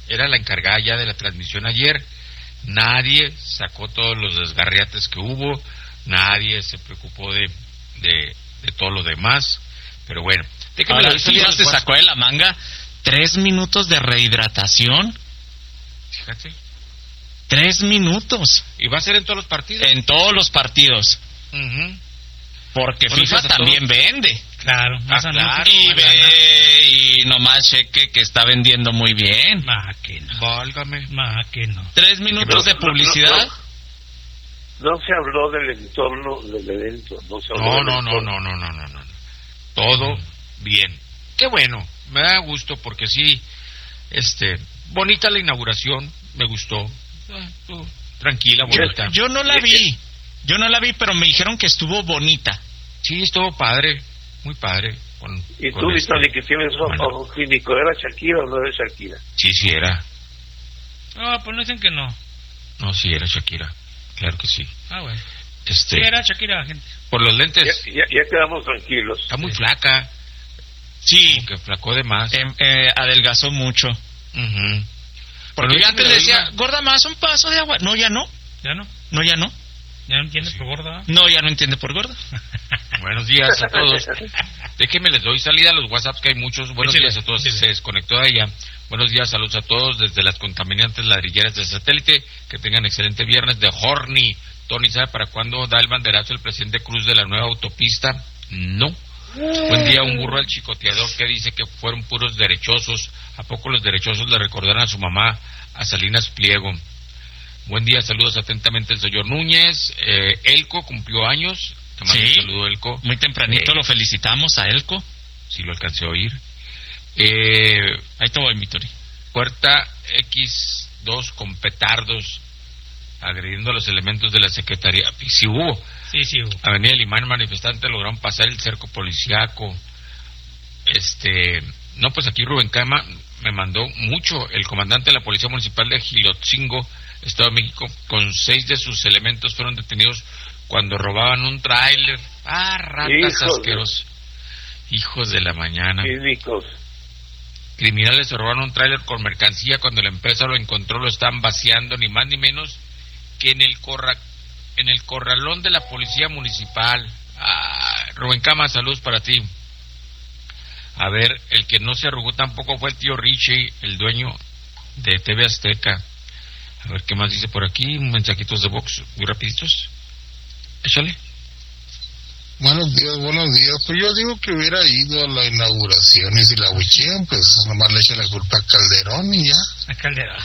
era la encargada ya de la transmisión ayer. Nadie sacó todos los desgarriates que hubo, nadie se preocupó de todo lo demás, pero bueno. Ahora sí ya se sacó de la manga 3 minutos de rehidratación. Fíjate. 3 minutos. ¿Y va a ser en todos los partidos? En todos los partidos. Uh-huh. Porque FIFA también vende. Claro, claro. Y nomás cheque que está vendiendo muy bien. Que no. Válgame. Que no. 3 minutos de publicidad. No se habló del entorno del evento. No. Todo bien. Qué bueno. Me da gusto porque sí, bonita la inauguración. Me gustó. Tranquila, bonita. Yo no la vi. Yo no la vi, pero me dijeron que estuvo bonita. Sí, estuvo padre, muy padre. ¿Y tú, Vitali, que tienes ojo clínico, era Shakira o no era Shakira? Sí era. No, pues no dicen que no. No, sí era Shakira, claro que sí. Bueno. Sí era Shakira, gente. Por los lentes. Ya quedamos tranquilos. Está muy flaca. Sí. Como que flacó de más. Adelgazó mucho. Uh-huh. Porque yo antes le decía, gorda, más un paso de agua. No, ya no. ¿Ya no? No, ya no. ¿Ya no entiende por gorda? No, ya no entiende por gorda. Buenos días a todos. Déjenme, les doy salida a los WhatsApps, que hay muchos. Buenos días a todos. Se desconectó de allá. Buenos días, saludos a todos desde las contaminantes ladrilleras de satélite. Que tengan excelente viernes de Horny. Tony, ¿sabe para cuándo da el banderazo el presidente Cruz de la nueva autopista? No. Buen día, un burro al chicoteador que dice que fueron puros derechosos. ¿A poco los derechosos le recordaron a su mamá, a Salinas Pliego? Buen día, saludos atentamente el señor Núñez. Elco cumplió años. Te mando un saludo, Elco. Muy tempranito lo felicitamos a Elco. Sí, lo alcancé a oír. Ahí te voy, Mitori. Puerta X2 con petardos agrediendo a los elementos de la Secretaría. Sí hubo. Sí hubo. Avenida Limán, manifestantes lograron pasar el cerco policiaco. No, pues aquí Rubén Cama me mandó mucho. El comandante de la Policía Municipal de Gilotzingo, Estado de México, con 6 de sus elementos fueron detenidos cuando robaban un tráiler. Ratas asqueros. Hijos de la mañana. Cínicos. Criminales se robaron un tráiler con mercancía. Cuando la empresa lo encontró, lo estaban vaciando, ni más ni menos que en el corralón de la Policía Municipal. Rubén Cama, saludos para ti. A ver, el que no se arrugó tampoco fue el tío Richie, el dueño de TV Azteca. A ver qué más dice por aquí. Mensajitos de Vox muy rapiditos. Échale. Buenos días. Pues yo digo que hubiera ido a la inauguración y si la huichean, pues nomás le echa la culpa a Calderón y ya. A Calderón.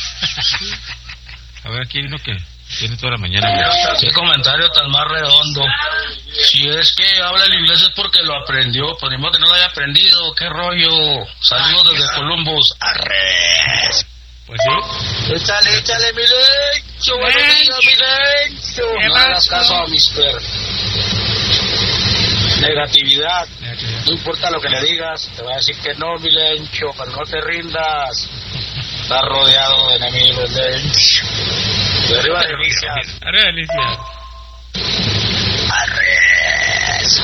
A ver, aquí hay uno que tiene toda la mañana. Qué comentario tan más redondo. Si es que habla el inglés es porque lo aprendió, pues ni modo que no lo haya aprendido. ¿Qué rollo? Saludos desde Columbus. Arre. Pues sí. Échale, mi lecho. Buenos días, mi lecho. No hagas caso a Mister. Negatividad. No importa lo que le digas, te va a decir que no, mi lencho, pero no te rindas. Estás rodeado de enemigos, lencho. De arriba delicias. Arriba delicias. Arres.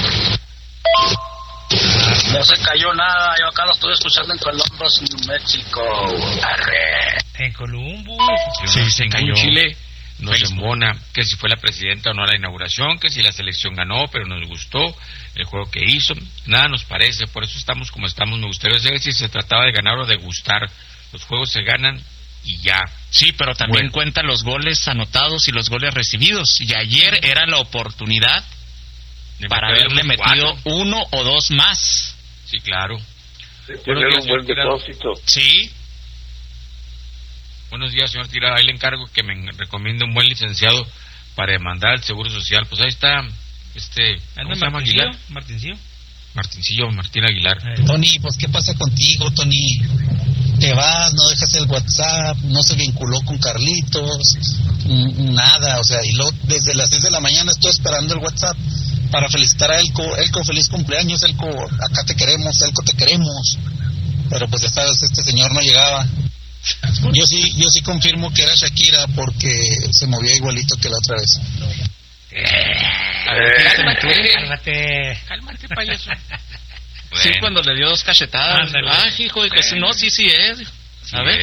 No se cayó nada, yo acá lo estoy escuchando en Columbus, New Mexico. Arre. En Columbus. Sí, se cayó. En Chile nos embona que si fue la presidenta o no a la inauguración, que si la selección ganó, pero nos gustó el juego que hizo. Nada nos parece, por eso estamos como estamos. Me gustaría saber si se trataba de ganar o de gustar. Los juegos se ganan y ya. Sí, pero también cuentan los goles anotados y los goles recibidos. Y ayer era la oportunidad para haberle metido 1 o 2 más. Sí, claro. Tener un buen depósito. Sí. Buenos días, señor Tirado. Ahí le encargo que me recomiende un buen licenciado para demandar al Seguro Social. Pues ahí está, ¿cómo se llama? Aguilar. Martín Aguilar. Tony, pues ¿qué pasa contigo, Tony? Te vas, no dejas el WhatsApp, no se vinculó con Carlitos, nada, o sea, y luego desde las 6 de la mañana estoy esperando el WhatsApp para felicitar a Elco. Elco, feliz cumpleaños, Elco, acá te queremos, Elco, te queremos. Pero pues ya sabes, este señor no llegaba. Yo sí confirmo que era Shakira porque se movía igualito que la otra vez. Cálmate, payaso. Sí, cuando le dio 2 cachetadas. Ándale. Hijo de Jesús, no, sí es. A ver.